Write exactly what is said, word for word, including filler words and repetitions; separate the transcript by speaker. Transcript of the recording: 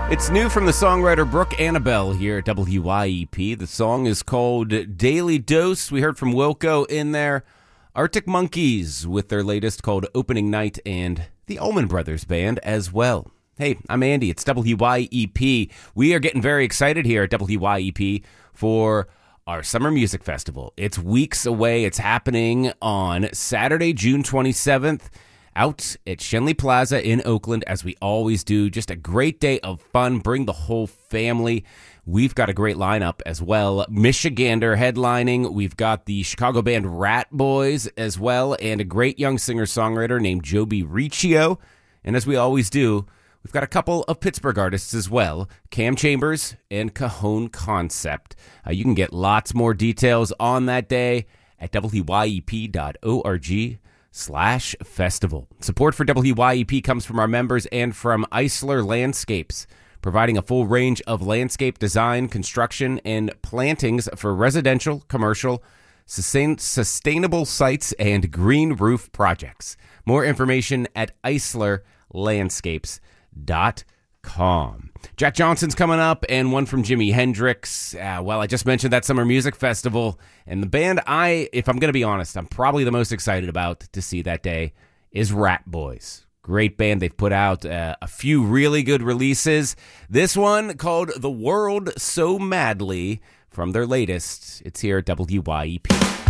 Speaker 1: It's new from the songwriter Brooke Annabelle here at W Y E P. The song is called Daily Dose. We heard from Wilco in there. Arctic Monkeys with their latest called Opening Night, and the Allman Brothers Band as well. Hey, I'm Andy. It's W Y E P. We are getting very excited here at W Y E P for our Summer Music Festival. It's weeks away. It's happening on Saturday, June twenty-seventh, out at Schenley Plaza in Oakland, as we always do. Just a great day of fun. Bring the whole family. We've got a great lineup as well. Michigander headlining. We've got the Chicago band Rat Boys as well, and a great young singer-songwriter named Joby Riccio. And as we always do, we've got a couple of Pittsburgh artists as well, Cam Chambers and Cajon Concept. Uh, you can get lots more details on that day at W Y E P dot org slash festival. Support for W Y E P comes from our members and from Eisler Landscapes, providing a full range of landscape design, construction, and plantings for residential, commercial, sustain- sustainable sites, and green roof projects. More information at eisler landscapes dot com. Jack Johnson's coming up, and one from Jimi Hendrix. Uh, well, I just mentioned that Summer Music Festival, and the band I, if I'm going to be honest, I'm probably the most excited about to see that day is Rat Boys. Great band. They've put out uh, a few really good releases. This one called The World So Madly from their latest. It's here at W Y E P.